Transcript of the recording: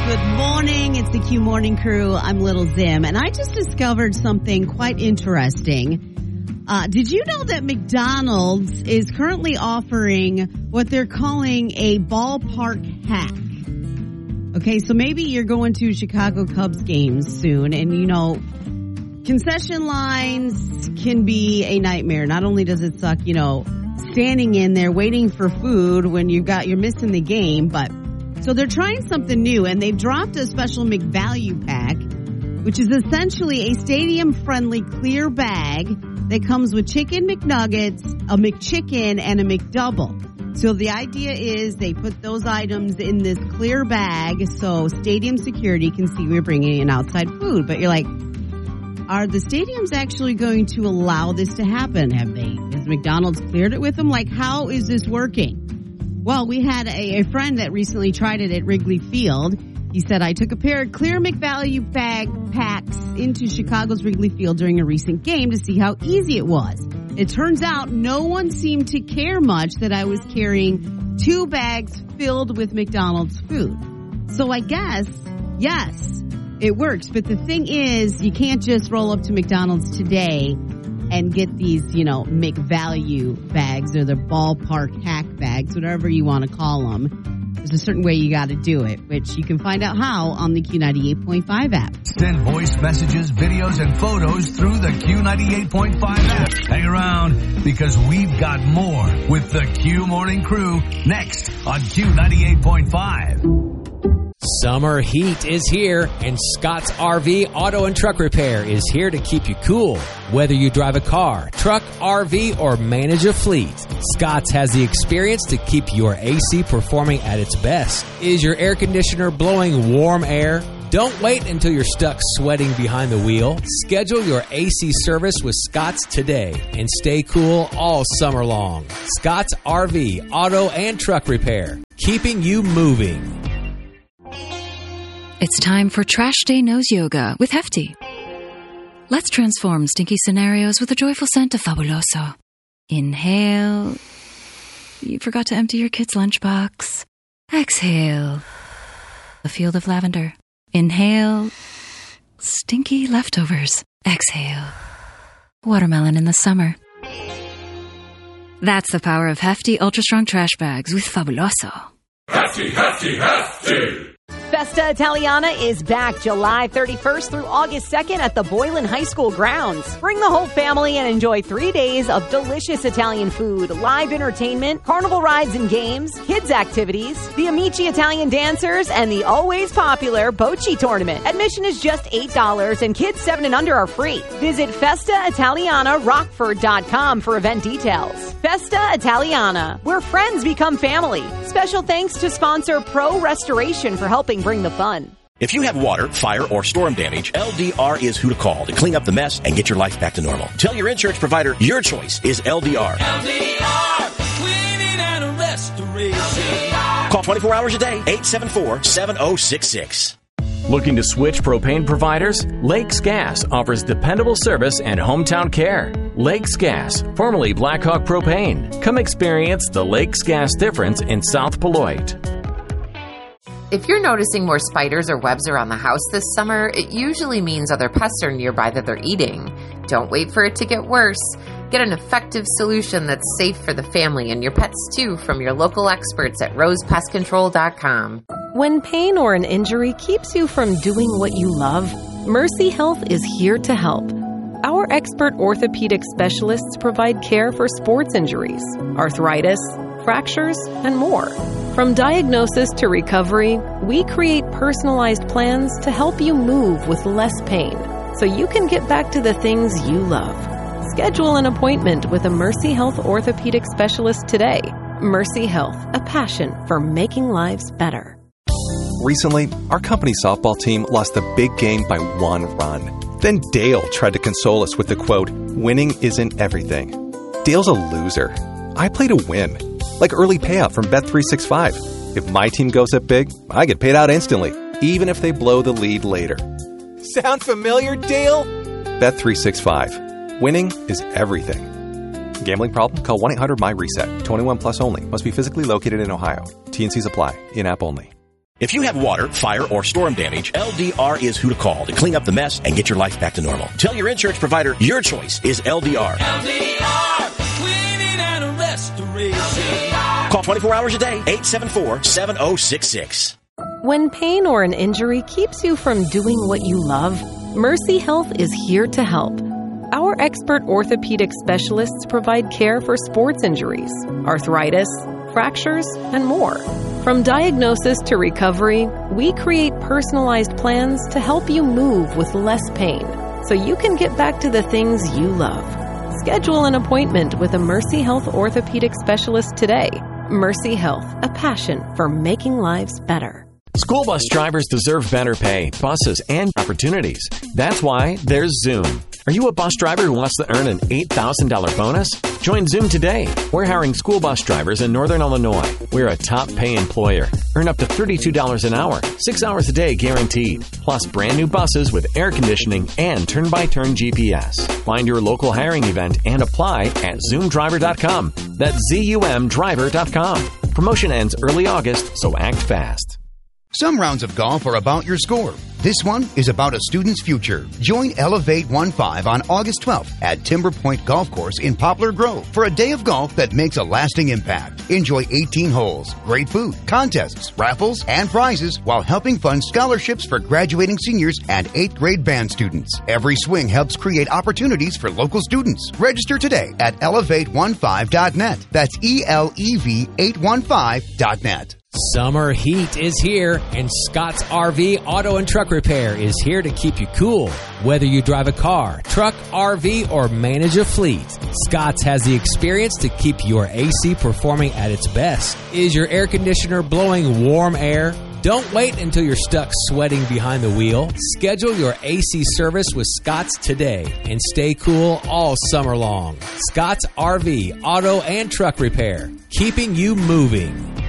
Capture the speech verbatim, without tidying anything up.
Good morning. It's the Q Morning Crew. I'm Little Zim, and I just discovered something quite interesting. Uh, did you know that McDonald's is currently offering what they're calling a ballpark hack? Okay, so maybe you're going to Chicago Cubs games soon, and you know, concession lines can be a nightmare. Not only does it suck, you know, standing in there waiting for food when you've got, you're missing the game, but so they're trying something new, and they've dropped a special McValue pack, which is essentially a stadium-friendly clear bag that comes with chicken McNuggets, a McChicken, and a McDouble. So the idea is they put those items in this clear bag so stadium security can see we're bringing in outside food. But you're like, are the stadiums actually going to allow this to happen? Have they? Has McDonald's cleared it with them? Like, how is this working? Well, we had a, a friend that recently tried it at Wrigley Field. He said, I took a pair of clear McValue bag packs into Chicago's Wrigley Field during a recent game to see how easy it was. It turns out no one seemed to care much that I was carrying two bags filled with McDonald's food. So I guess, yes, it works. But the thing is, you can't just roll up to McDonald's today and get these, you know, McValue bags or the ballpark hack bags, whatever you want to call them. There's a certain way you got to do it, which you can find out how on the Q ninety-eight point five app. Send voice messages, videos, and photos through the Q ninety-eight point five app. Hang around, because we've got more with the Q Morning Crew next on Q ninety-eight point five. Summer heat is here, and Scott's R V Auto and Truck Repair is here to keep you cool. Whether you drive a car, truck, R V, or manage a fleet, Scott's has the experience to keep your A C performing at its best. Is your air conditioner blowing warm air? Don't wait until you're stuck sweating behind the wheel. Schedule your A C service with Scott's today and stay cool all summer long. Scott's R V Auto and Truck Repair, keeping you moving. It's time for Trash Day Nose Yoga with Hefty. Let's transform stinky scenarios with a joyful scent of Fabuloso. Inhale. You forgot to empty your kid's lunchbox. Exhale. A field of lavender. Inhale. Stinky leftovers. Exhale. Watermelon in the summer. That's the power of Hefty Ultra Strong Trash Bags with Fabuloso. Hefty, Hefty, Hefty! Festa Italiana is back July thirty-first through August second at the Boylan High School grounds. Bring the whole family and enjoy three days of delicious Italian food, live entertainment, carnival rides and games, kids activities, the Amici Italian dancers, and the always popular Bocce tournament. Admission is just eight dollars and kids seven and under are free. Visit Festa Italiana Rockford dot com for event details. Festa Italiana, where friends become family. Special thanks to sponsor Pro Restoration for helping bring the fun. If you have water, fire, or storm damage, L D R is who to call to clean up the mess and get your life back to normal. Tell your insurance provider your choice is L D R. L D R, cleaning and restoration. Call twenty-four hours a day, eight seven four, seven zero six six. Looking to switch propane providers? Lakes Gas offers dependable service and hometown care. Lakes Gas, formerly Blackhawk Propane. Come experience the Lakes Gas difference in South Beloit. If you're noticing more spiders or webs around the house this summer, it usually means other pests are nearby that they're eating. Don't wait for it to get worse. Get an effective solution that's safe for the family and your pets too from your local experts at rose pest control dot com. When pain or an injury keeps you from doing what you love, Mercy Health is here to help. Our expert orthopedic specialists provide care for sports injuries, arthritis, fractures, and more. From diagnosis to recovery, we create personalized plans to help you move with less pain so you can get back to the things you love. Schedule an appointment with a Mercy Health orthopedic specialist today. Mercy Health, a passion for making lives better. Recently, our company softball team lost the big game by one run. Then Dale tried to console us with the quote, "Winning isn't everything." Dale's a loser. I play to win. Like early payout from Bet three sixty-five. If my team goes up big, I get paid out instantly, even if they blow the lead later. Sound familiar, Dale? Bet three sixty-five. Winning is everything. Gambling problem? Call one eight hundred M Y RESET. twenty-one plus only. Must be physically located in Ohio. T and C's apply. In-app only. If you have water, fire, or storm damage, L D R is who to call to clean up the mess and get your life back to normal. Tell your insurance provider your choice is L D R. L D R, cleaning and restoration. Call twenty-four hours a day, eight seven four, seven oh six six. When pain or an injury keeps you from doing what you love, Mercy Health is here to help. Our expert orthopedic specialists provide care for sports injuries, arthritis, fractures, and more. From diagnosis to recovery, we create personalized plans to help you move with less pain so you can get back to the things you love. Schedule an appointment with a Mercy Health orthopedic specialist today. Mercy Health, a passion for making lives better. School bus drivers deserve better pay, buses, and opportunities. That's why there's Zoom. Are you a bus driver who wants to earn an eight thousand dollars bonus? Join Zoom today. We're hiring school bus drivers in Northern Illinois. We're a top pay employer. Earn up to thirty-two dollars an hour, six hours a day guaranteed. Plus brand new buses with air conditioning and turn-by-turn G P S. Find your local hiring event and apply at zoom driver dot com. That's Z U M driver dot com. Promotion ends early August, so act fast. Some rounds of golf are about your score. This one is about a student's future. Join Elevate one five on August twelfth at Timber Point Golf Course in Poplar Grove for a day of golf that makes a lasting impact. Enjoy eighteen holes, great food, contests, raffles, and prizes while helping fund scholarships for graduating seniors and eighth grade band students. Every swing helps create opportunities for local students. Register today at elevate one five dot net. That's E L E V eight one five dot net. Summer heat is here, and Scott's R V Auto and Truck Repair is here to keep you cool. Whether you drive a car, truck, R V, or manage a fleet, Scott's has the experience to keep your A C performing at its best. Is your air conditioner blowing warm air? Don't wait until you're stuck sweating behind the wheel. Schedule your A C service with Scott's today and stay cool all summer long. Scott's R V Auto and Truck Repair, keeping you moving.